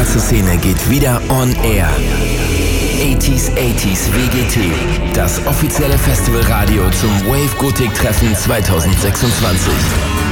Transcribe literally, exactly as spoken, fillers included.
ganze Szene geht wieder on air. achtziger achtziger W G T, das offizielle Festivalradio zum Wave Gothic Treffen zweitausendsechsundzwanzig.